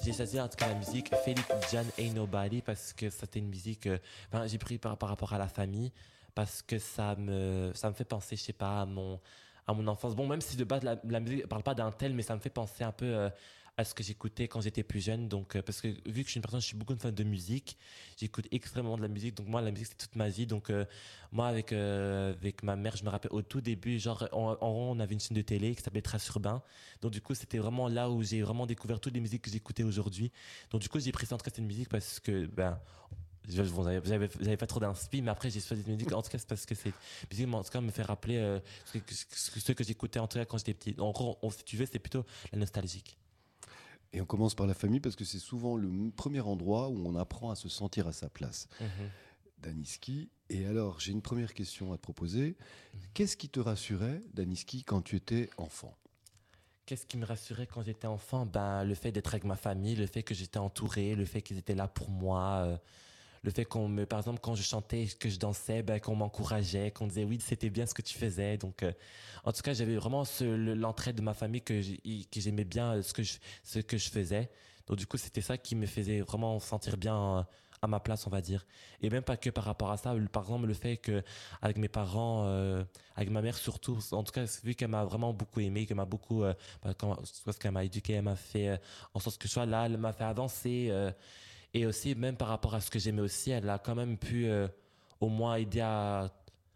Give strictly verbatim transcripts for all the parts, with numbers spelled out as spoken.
j'ai choisi en tout cas la musique Félix Jan Ain't Nobody parce que c'était une musique, euh, enfin, j'ai pris par, par rapport à la famille parce que ça me, ça me fait penser, je sais pas, à mon, à mon enfance. Bon, même si de base la, la musique ne parle pas d'un tel, mais ça me fait penser un peu euh, à ce que j'écoutais quand j'étais plus jeune. Donc, euh, parce que vu que je suis une personne, je suis beaucoup de fan de musique, j'écoute extrêmement de la musique. Donc moi, la musique c'est toute ma vie. Donc euh, moi, avec euh, avec ma mère, je me rappelle au tout début, genre en, en on avait une chaîne de télé qui s'appelait Trace Urbain. Donc du coup, c'était vraiment là où j'ai vraiment découvert toutes les musiques que j'écoutais aujourd'hui. Donc du coup, j'ai pris ça en tout cas cette musique parce que ben je- vous avez, vous avez, vous avez pas trop d'inspi, mais après j'ai choisi cette musique en tout cas c'est parce que c'est musique en tout cas me fait rappeler euh, ce que, ce que, ce que j'écoutais en tout cas quand j'étais petit. En gros, on- si tu veux, c'est plutôt la nostalgique. Et on commence par la famille parce que c'est souvent le m- premier endroit où on apprend à se sentir à sa place. Mhm. Daniski. Et alors, j'ai une première question à te proposer. Qu'est-ce qui te rassurait, Daniski, quand tu étais enfant? Qu'est-ce qui me rassurait quand j'étais enfant? Ben, le fait d'être avec ma famille, le fait que j'étais entouré, le fait qu'ils étaient là pour moi, euh, le fait qu'on me, par exemple, quand je chantais, que je dansais, ben, qu'on m'encourageait, qu'on disait oui, c'était bien ce que tu faisais. Donc, euh, en tout cas, j'avais vraiment ce, le- l'entraide de ma famille que, j'ai- que j'aimais bien euh, ce que je, ce que je faisais. Donc, du coup, c'était ça qui me faisait vraiment sentir bien euh, à ma place, on va dire. Et même pas que par rapport à ça. le- Par exemple, le fait que avec mes parents, euh, avec ma mère surtout, en tout cas, vu qu'elle m'a vraiment beaucoup aimé, qu'elle m'a beaucoup, euh, bah, quand- parce qu'elle m'a éduqué, elle m'a fait euh, en sorte que je sois là, elle m'a fait avancer. euh, et aussi, même par rapport à ce que j'aimais aussi, elle a quand même pu euh, au moins aider à,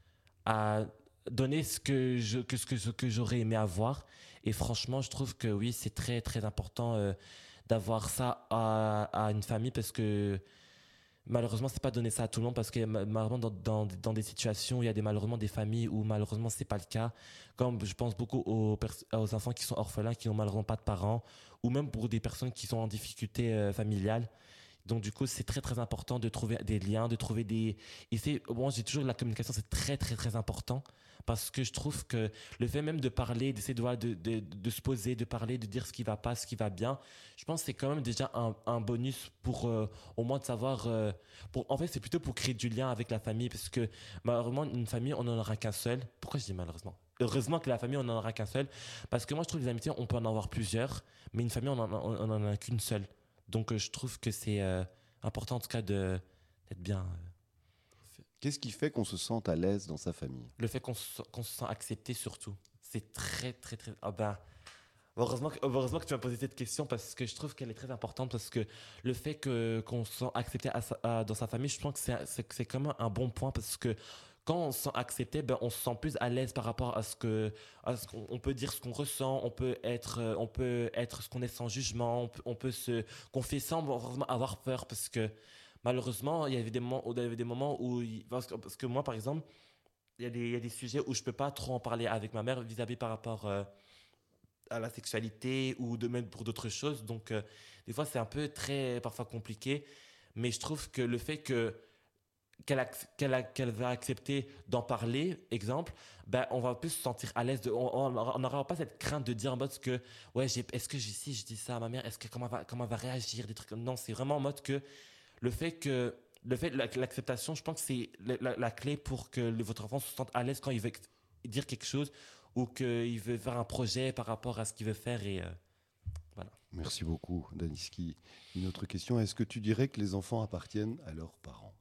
à donner ce que, je, que, ce que, ce que j'aurais aimé avoir. Et franchement, je trouve que oui, c'est très, très important euh, d'avoir ça à, à une famille parce que malheureusement, c'est pas donner ça à tout le monde parce que ma- malheureusement, dans, dans, dans des situations où il y a des, malheureusement des familles où malheureusement c'est pas le cas, comme je pense beaucoup aux, pers- aux enfants qui sont orphelins, qui n'ont malheureusement pas de parents, ou même pour des personnes qui sont en difficulté euh, familiale. Donc du coup, c'est très très important de trouver des liens, de trouver des... Et c'est, bon, j'ai toujours la communication, c'est très très très important parce que je trouve que le fait même de parler, d'essayer de, voilà, de, de, de se poser, de parler, de dire ce qui va pas, ce qui va bien, je pense que c'est quand même déjà un, un bonus pour euh, au moins de savoir... euh, pour, en fait, c'est plutôt pour créer du lien avec la famille parce que malheureusement, une famille, on n'en aura qu'un seul. Pourquoi je dis malheureusement? Heureusement que la famille, on n'en aura qu'un seul parce que moi, je trouve que les amitiés, on peut en avoir plusieurs, mais une famille, on n'en on, on en a qu'une seule. Donc, euh, je trouve que c'est euh, important, en tout cas, de, d'être bien. euh, Qu'est-ce qui fait qu'on se sente à l'aise dans sa famille? le fait qu'on se, qu'on se sent accepté, surtout. C'est très, très, très. Ah ben, heureusement, que, heureusement que tu m'as posé cette question parce que je trouve qu'elle est très importante. Parce que le fait que, qu'on se sent accepté à sa- à- dans sa famille, je pense que c'est, c'est, c'est quand même un bon point parce que quand on se sent accepté, ben, on se sent plus à l'aise par rapport à ce que, à ce qu'on on peut dire ce qu'on ressent, on peut être, euh, on peut être ce qu'on est sans jugement, on peut, on peut se confier sans vraiment avoir peur parce que malheureusement, il y avait des moments, il y avait des moments où, il- parce que, parce que moi, par exemple, il y a des, il y a des sujets où je peux pas trop en parler avec ma mère vis-à-vis par rapport euh, à la sexualité ou de même pour d'autres choses. Donc, euh, des fois, c'est un peu très, parfois compliqué. Mais je trouve que le fait que qu'elle, ac- qu'elle, a- qu'elle va accepter d'en parler, exemple, ben, on va plus se sentir à l'aise. De, on n'aura pas cette crainte de dire en mode que, ouais, j'ai, est-ce que j'ai- si je dis ça à ma mère, est-ce que comment elle va, comment elle va réagir, des trucs comme non, c'est vraiment en mode que le fait que le fait la- l'acceptation, je pense que c'est la, la- la clé pour que le- votre enfant se sente à l'aise quand il veut ex- dire quelque chose ou qu'il veut faire un projet par rapport à ce qu'il veut faire et euh, voilà. Merci beaucoup, Daniski. Une autre question, est-ce que tu dirais que les enfants appartiennent à leurs parents?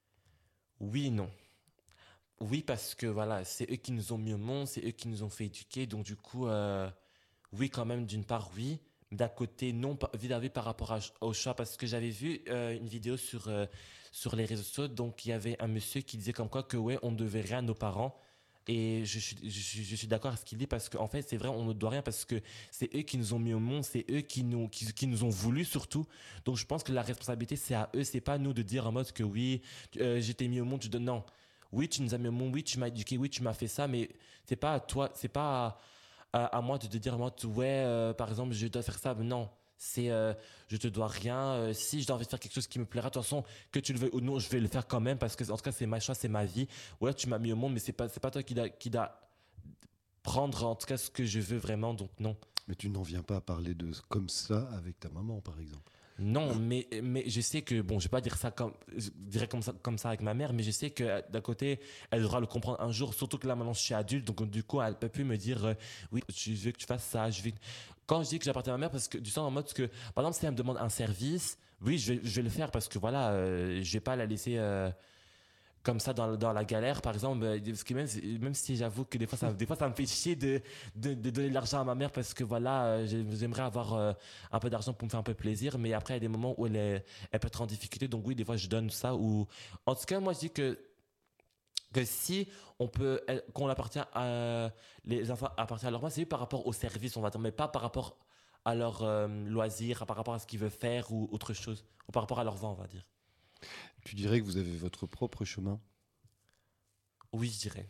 Oui, non. Oui, parce que voilà, c'est eux qui nous ont mis au monde, c'est eux qui nous ont fait éduquer, donc du coup, euh, oui, quand même, d'une part, oui. D'un côté, non, pas- vis-à-vis par rapport à- au choix, parce que j'avais vu euh, une vidéo sur, euh, sur les réseaux sociaux, donc il y avait un monsieur qui disait comme quoi que, ouais, on ne devait rien à nos parents. Et je suis, je suis, je suis d'accord avec ce qu'il dit, parce qu'en fait, c'est vrai, on ne doit rien, parce que c'est eux qui nous ont mis au monde, c'est eux qui nous, qui, qui nous ont voulu surtout. Donc je pense que la responsabilité, c'est à eux, c'est pas à nous de dire en mode que oui, euh, je t'ai mis au monde, je donne non. Oui, tu nous as mis au monde, oui, tu m'as éduqué, oui, tu m'as fait ça, mais c'est pas à toi, c'est pas à, à, à moi de te dire, moi, ouais, euh, par exemple, je dois faire ça. Mais non, c'est, euh, je te dois rien. Euh, si je dois envie de faire quelque chose qui me plaira, de toute façon, que tu le veuilles ou non, je vais le faire quand même parce que, en tout cas, c'est ma choix, c'est ma vie. Ouais, tu m'as mis au monde, mais c'est pas, c'est pas toi qui dois, qui dois prendre, en tout cas, ce que je veux vraiment. Donc, non. Mais tu n'en viens pas à parler de comme ça avec ta maman, par exemple. Non, mais, mais je sais que, bon, je vais pas dire ça comme, je dirais comme ça, comme ça avec ma mère, mais je sais que euh, d'un côté, elle devra le comprendre un jour, surtout que là, maintenant, je suis adulte, donc du coup, elle peut plus me dire, euh, oui, je veux que tu fasses ça, je veux... Quand je dis que j'appartiens à ma mère, parce que du sens en mode que, par exemple, si elle me demande un service, oui, je vais, je vais le faire parce que voilà, euh, je vais pas la laisser... euh, comme ça dans, dans la galère par exemple euh, parce que même, si- même si j'avoue que des fois ça, des fois ça me fait chier de, de, de donner de l'argent à ma mère parce que voilà euh, j'ai- j'aimerais avoir euh, un peu d'argent pour me faire un peu plaisir mais après il y a des moments où elle, est- elle peut être en difficulté donc oui des fois je donne ça ou en tout cas moi je dis que que si on peut elle- qu'on appartient à les enfants appartiennent à leur main c'est par rapport au service on va dire mais pas par rapport à leur euh, loisir par rapport à ce qu'ils veulent faire ou autre chose ou par rapport à leurs ans on va dire Tu dirais que vous avez votre propre chemin. oui je dirais.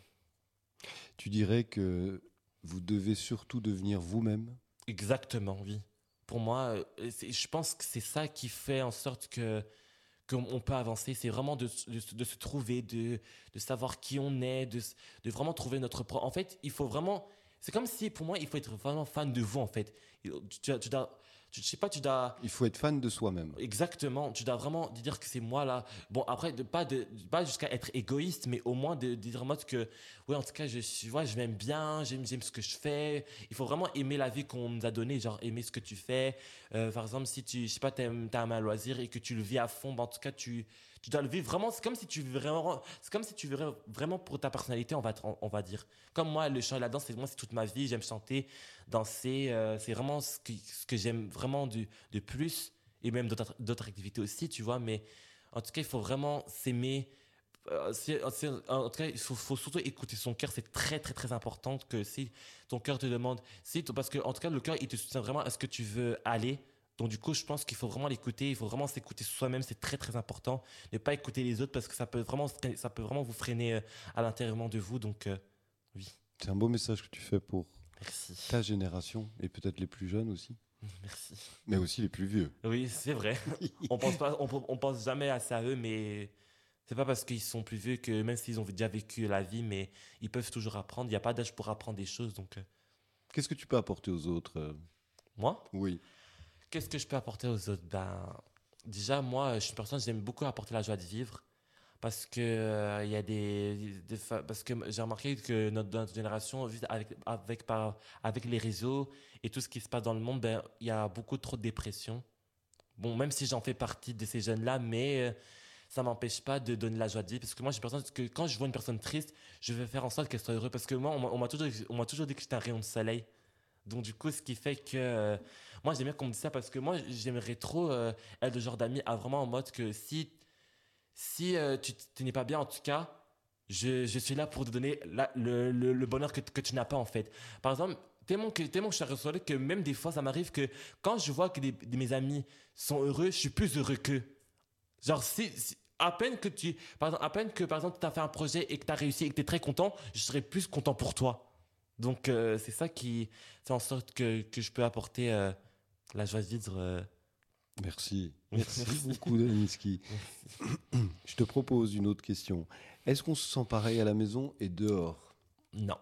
Tu dirais que vous devez surtout devenir vous-même. Exactement, oui. Pour moi, euh, c'est- je pense que c'est ça qui fait en sorte que qu'on on peut avancer. C'est vraiment de, de, de se trouver, de, de savoir qui on est, de, s- de vraiment trouver notre propre... En fait, il faut vraiment... C'est comme si, pour moi, il faut être vraiment fan de vous, en fait. Tu, tu, tu dois... Tu, je sais pas, tu dois... Il faut être fan de soi-même. Exactement, tu dois vraiment te dire que c'est moi là. Bon, après, de, pas, de, pas jusqu'à être égoïste, mais au moins de, de dire en mode que, oui, en tout cas, je, suis- vois, je m'aime bien, j'aime, j'aime ce que je fais. Il faut vraiment aimer la vie qu'on nous a donnée, genre aimer ce que tu fais. Euh, par exemple, si tu, je sais pas, t'aimes, t'as un loisir et que tu le vis à fond, ben, en tout cas, tu, tu dois le vivre vraiment. C'est comme si tu vivrais vraiment, c'est comme si tu vivrais vraiment pour ta personnalité, on va, on, on va dire. Comme moi, le chant et la danse, c'est moi, c'est toute ma vie. J'aime chanter, danser. Euh, c'est vraiment ce, qui, ce que j'aime vraiment du, de plus et même d'autres d'autres activités aussi, tu vois. Mais en tout cas, il faut vraiment s'aimer. Euh, c'est- c'est- en tout cas, il faut, faut surtout écouter son cœur. C'est très, très, très important que si ton cœur te demande, si, parce que en tout cas, le cœur, il te soutient vraiment à ce que tu veux aller. Donc, du coup, je pense qu'il faut vraiment l'écouter. Il faut vraiment s'écouter soi-même. C'est très, très important. Ne pas écouter les autres parce que ça peut vraiment, ça peut vraiment vous freiner euh, à l'intérieur de vous. Donc, euh, oui. C'est un beau message que tu fais pour Merci. ta génération et peut-être les plus jeunes aussi, Merci. mais aussi les plus vieux. Oui, c'est vrai. On pense pas, on, on pense jamais assez à eux, mais c'est pas parce qu'ils sont plus vieux que même s'ils ont déjà vécu la vie, mais ils peuvent toujours apprendre. Il n'y a pas d'âge pour apprendre des choses. Donc, euh, Qu'est-ce que tu peux apporter aux autres euh moi, Oui. qu'est-ce que je peux apporter aux autres? Ben, déjà, moi, je suis une personne, j'aime beaucoup apporter la joie de vivre. Parce que euh, il y a des, des fa- parce que j'ai remarqué que notre, notre génération vit avec avec par avec les réseaux et tout ce qui se passe dans le monde ben il y a beaucoup trop de dépression. Bon, même si j'en fais partie de ces jeunes là, mais euh, ça m'empêche pas de donner la joie de vivre parce que moi j'ai personne que quand je vois une personne triste je vais faire en sorte qu'elle soit heureuse parce que moi on m'a on m'a toujours on m'a toujours dit que j'étais un rayon de soleil. Donc du coup ce qui fait que euh, moi j'aime bien qu'on me dise ça parce que moi j'aimerais trop euh, être le genre d'ami à vraiment en mode que si si euh, tu tu n'es pas bien, en tout cas, je, je suis là pour te donner la- le, le, le bonheur que, que tu n'as pas, en fait. Par exemple, tellement que, tellement que je suis ressenti que même des fois, ça m'arrive que quand je vois que des, de mes amis sont heureux, je suis plus heureux qu'eux. Genre, si, si- à peine que tu, par exemple, à peine que, par exemple, tu as fait un projet et que tu as réussi et que tu es très content, je serais plus content pour toi. Donc, euh, c'est ça qui fait en sorte que, que je peux apporter euh, la joie de vivre. euh. Merci. Merci, Merci. beaucoup, Daniski. Merci. Je te propose une autre question. Est-ce qu'on se sent pareil à la maison et dehors? Non.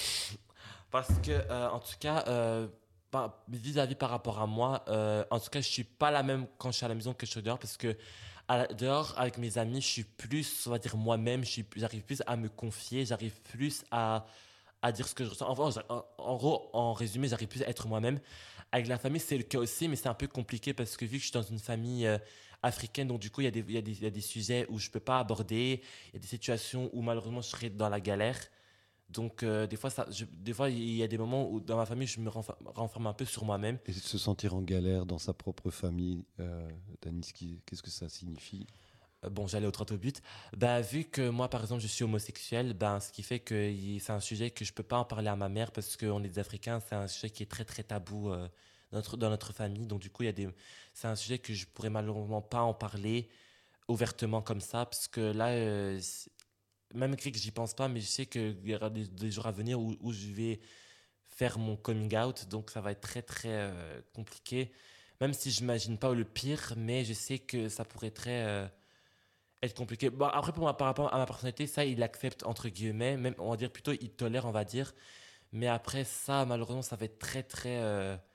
Parce que, euh, en tout cas, euh, par- vis-à-vis par rapport à moi, euh, en tout cas, je suis pas la même quand je suis à la maison que je suis dehors. Parce que à la- dehors, avec mes amis, je suis plus, on va dire, moi-même. Je suis- J'arrive plus à me confier, j'arrive plus à, à dire ce que je ressens. En, vrai, en, en gros, en résumé, j'arrive plus à être moi-même. Avec la famille, c'est le cas aussi, mais c'est un peu compliqué parce que vu que je suis dans une famille euh, africaine, donc du coup, il y, a des- il y, a des- il y a des sujets où je peux pas aborder, il y a des situations où malheureusement je serais dans la galère. Donc, euh, des fois, ça, je- des fois, il y a des moments où dans ma famille, je me renfer- renferme un peu sur moi-même. Et de se sentir en galère dans sa propre famille, euh, Daniski, qu'est-ce que ça signifie? Euh, Bon, j'allais au droit au but. Ben, vu que moi, par exemple, je suis homosexuel, ben, ce qui fait que il- c'est un sujet que je peux pas en parler à ma mère parce qu'on est des Africains, c'est un sujet qui est très, très tabou euh, dans notre, dans notre famille. Donc, du coup, il y a des, c'est un sujet que je pourrais malheureusement pas en parler ouvertement comme ça parce que là, euh, c'est- même que j'y pense pas, mais je sais qu'il y aura des, des jours à venir où, où je vais faire mon coming out, donc ça va être très très euh, compliqué. Même si je n'imagine pas le pire, mais je sais que ça pourrait très euh, être compliqué. Bon, après, pour ma, par rapport à ma personnalité, ça, il accepte entre guillemets, même on va dire plutôt, il tolère, on va dire. Mais après ça, malheureusement, ça va être très très euh,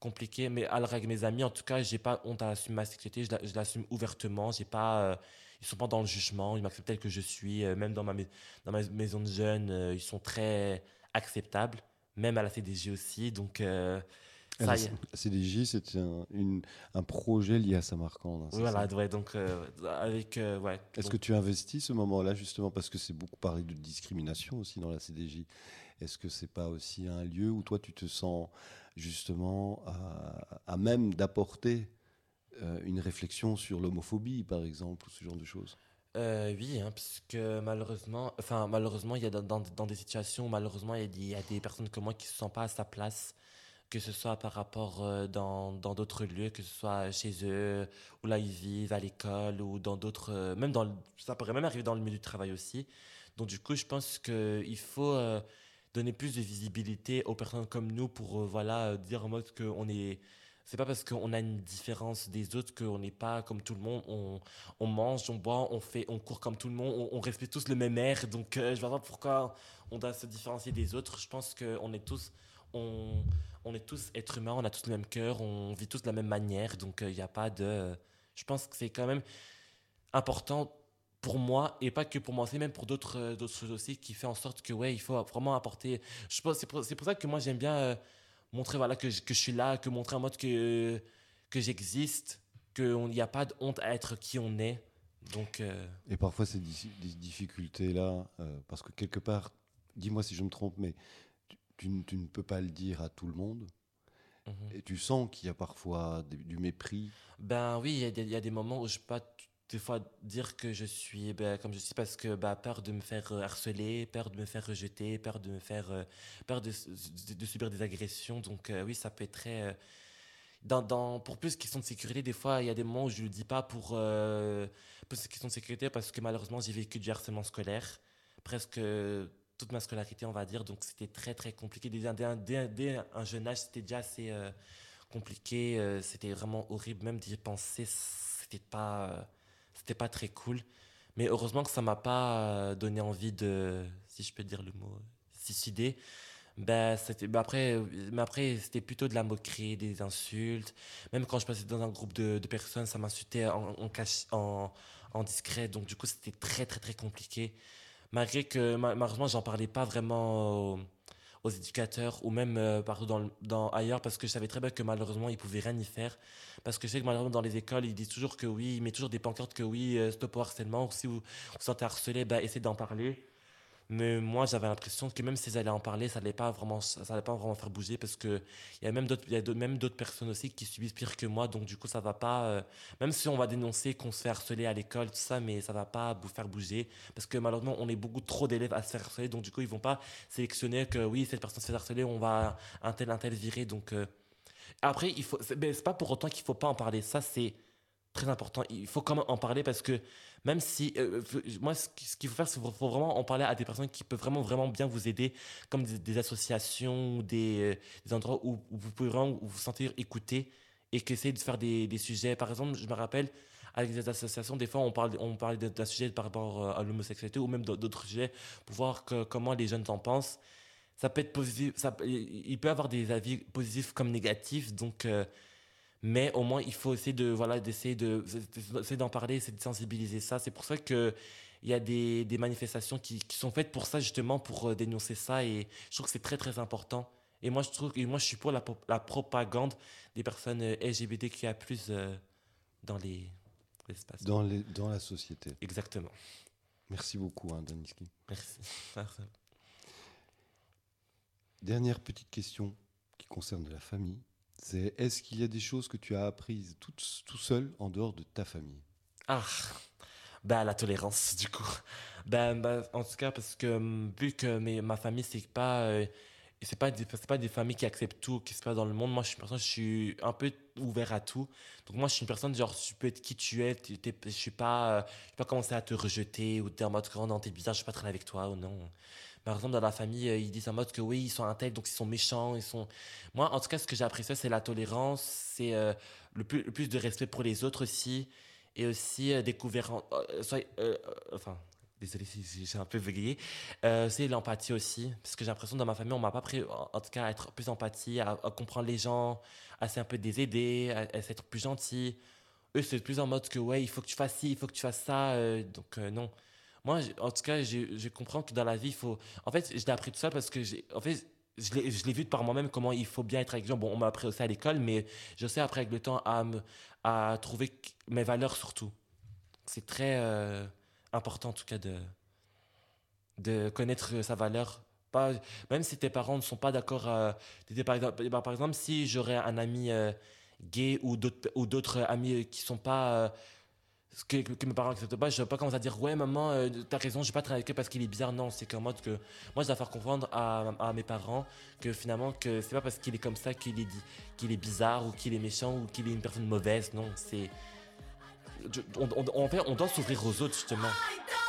compliqué. Mais alors, avec mes amis, en tout cas, j'ai pas honte à assumer ma sexualité. Je, la- je l'assume ouvertement. J'ai pas, euh, ils sont pas dans le jugement. Ils m'acceptent tel que je suis. Euh, même dans ma, mais- dans ma maison de jeunes, euh, ils sont très acceptables. Même à la C D J aussi. Donc, euh, À la ça y C- est. la C D J, c'est un, une- un projet lié à Samarcande, hein, Oui, c'est ça? voilà, ouais, donc, euh, avec, euh, ouais. Est-ce que Donc, tu investis ce moment-là justement parce que c'est beaucoup parlé de discrimination aussi dans la C D J? Est-ce que c'est pas aussi un lieu où toi tu te sens justement à, à même d'apporter euh, une réflexion sur l'homophobie par exemple ou ce genre de choses? Euh, oui, hein, parce que malheureusement, enfin malheureusement, il y a dans, dans, dans des situations où malheureusement il y a des, il y a des personnes comme moi qui se sentent pas à sa place, que ce soit par rapport euh, dans dans d'autres lieux, que ce soit chez eux, où là ils vivent, à l'école, ou dans d'autres, euh, même dans, le- ça pourrait même arriver dans le milieu du travail aussi. Donc du coup, je pense que il faut euh, donner plus de visibilité aux personnes comme nous pour euh, voilà euh, dire en mode que on est c'est pas parce qu'on a une différence des autres qu'on n'est pas comme tout le monde. On, on mange, on boit, on fait, on court comme tout le monde, on, on respire tous le même air. Donc, euh, je vois pas pourquoi on doit se différencier des autres. Je pense qu'on est tous, on, on est tous êtres humains, on a tous le même cœur, on vit tous de la même manière. Donc, il n'y a pas de. Je pense que c'est quand même important pour moi et pas que pour moi, c'est même pour d'autres euh, d'autres choses aussi qui fait en sorte que ouais, il faut vraiment apporter. Je pense c'est pour, c'est pour ça que moi j'aime bien euh, montrer voilà que je, que je suis là, que montrer en mode que que j'existe, qu'il n'y a pas de honte à être qui on est. Donc euh, Et parfois ces dis- des difficultés-là, euh, parce que quelque part, dis-moi si je me trompe, mais tu, tu ne tu ne peux pas le dire à tout le monde. mhm. Et tu sens qu'il y a parfois des- du mépris. Ben oui, il y, a des- il y a des moments où je peux pas t- des fois dire que je suis ben, comme je suis parce que bah, peur de me faire euh, harceler, peur de me faire rejeter, peur de me faire euh, peur de, de, de subir des agressions. Donc euh, oui, ça peut être très euh, dans, dans, pour plus question de sécurité, des fois, il y a des moments où je ne le dis pas pour euh, plus question de sécurité parce que malheureusement, j'ai vécu du harcèlement scolaire. Presque toute ma scolarité, on va dire. Donc, c'était très, très compliqué. Dès, dès, dès, dès un jeune âge, c'était déjà assez euh, compliqué. Euh, c'était vraiment horrible. Même d'y penser, c'était pas, euh, c'était pas très cool. Mais heureusement que ça m'a pas euh, donné envie de, si je peux dire le mot, suicider. Ben, c'était, ben après, euh, mais après, c'était plutôt de la moquerie, des insultes. Même quand je passais dans un groupe de, de personnes, ça m'insultait en, en, cache- en, en discret. Donc, du coup, c'était très, très, très compliqué. Malgré que, ma- malheureusement, j'en parlais pas vraiment aux, aux éducateurs ou même euh, partout dans, le- dans, ailleurs parce que je savais très bien que malheureusement, ils pouvaient rien y faire. Parce que je sais que malheureusement, dans les écoles, ils disent toujours que oui, ils mettent toujours des pancartes que oui, euh, stop au harcèlement. Ou si vous vous sentez harcelé, ben, essayez d'en parler. Mais moi, j'avais l'impression que même s'ils allaient en parler, ça allait pas vraiment, ça allait pas vraiment faire bouger parce que il y a même d'autres, il y a d'autres- même d'autres personnes aussi qui subissent pire que moi. Donc, du coup, ça va pas, euh, même si on va dénoncer qu'on se fait harceler à l'école, tout ça, mais ça va pas vous faire bouger parce que malheureusement, on est beaucoup trop d'élèves à se faire harceler. Donc, du coup, ils vont pas sélectionner que oui, cette personne se fait harceler, on va un tel, un tel virer. Donc, euh, après, il faut, c'est ben, c'est pas pour autant qu'il faut pas en parler. Ça, c'est très important. Il faut quand même en parler parce que même si euh, euh, moi ce qui- ce qu'il faut faire c'est qu'il faut vraiment en parler à des personnes qui peuvent vraiment vraiment bien vous aider comme des, des associations ou des, euh, des endroits où, où vous pouvez vraiment vous sentir écouté et qu'essayer de faire des, des sujets par exemple je me rappelle avec des associations des fois on parle on parle de- d'un sujet par rapport euh, à l'homosexualité ou même d'autres sujets pour voir que- comment les jeunes en pensent ça peut être positif ça, il il peut y avoir des avis positifs comme négatifs donc euh, mais au moins, il faut essayer de, voilà, d'essayer de, d'essayer d'en parler, essayer de sensibiliser ça. C'est pour ça que il y a des, des manifestations qui, qui sont faites pour ça, justement, pour euh, dénoncer ça. Et je trouve que c'est très, très important. Et moi, je trouve, et moi, je suis pour la, pro- la propagande des personnes euh, L G B T Q I A plus, euh, dans les espaces. Dans, les, dans la société. Exactement. Merci beaucoup, hein, Daniski. Merci. Dernière petite question qui concerne la famille. C'est est-ce qu'il y a des choses que tu as apprises tout, tout seul en dehors de ta famille? Ah, bah, la tolérance, du coup. Ben, ben, en tout cas, parce que hum, vu que mes, ma famille, c'est pas, euh, c'est pas, des, c'est pas des familles qui acceptent tout qui se passe dans le monde. Moi, je suis une personne, je suis un peu ouvert à tout. Donc, moi, je suis une personne, genre, tu peux être qui tu es. t'es- t'es- je suis pas, euh, je vais pas commencer à te rejeter ou t'es en mode, oh non, t'es bizarre, je vais pas traîner avec toi ou non. Par exemple, dans la famille, euh, ils disent en mode que oui, ils sont un tel, donc ils sont méchants, ils sont. Moi, en tout cas, ce que j'ai apprécié, c'est la tolérance, c'est euh, le plus, le plus de respect pour les autres aussi et aussi euh, découvert, en- euh, soit, euh, euh, enfin, Désolée si si j'ai un peu bégayé. Euh, c'est l'empathie aussi. Parce que j'ai l'impression que dans ma famille, on m'a pas appris, en en tout cas, à être plus empathie, à, à comprendre les gens, à essayer un peu de les aider, à, à être plus gentil. Eux, c'est plus en mode que, ouais, il faut que tu fasses ci, il faut que tu fasses ça. euh, donc, euh, non. Moi, j'ai- en tout cas, je, je comprends que dans la vie, il faut. En fait, je l'ai appris tout ça parce que, j'ai, en fait, je l'ai, je l'ai vu de par moi-même comment il faut bien être avec les gens. Bon, on m'a appris aussi à l'école, mais je sais après, avec le temps, à, me, à trouver qu- mes valeurs surtout. C'est très euh, important, en tout cas, de, de connaître sa valeur. Pas, même si tes parents ne sont pas d'accord. euh, t'étais par exemple, bah, par exemple, si j'aurais un ami euh, gay ou d'autres, ou d'autres amis euh, qui sont pas. euh, que, que, que mes parents acceptent pas, je vais pas commencer à dire ouais maman euh, t'as raison je vais pas traîner avec eux parce qu'il est bizarre, non c'est qu'en mode que moi je dois faire comprendre à, à mes parents que finalement que c'est pas parce qu'il est comme ça qu'il est dit qu'il est bizarre ou qu'il est méchant ou qu'il est une personne mauvaise, non c'est je- on, on, on, en fait on doit s'ouvrir aux autres justement.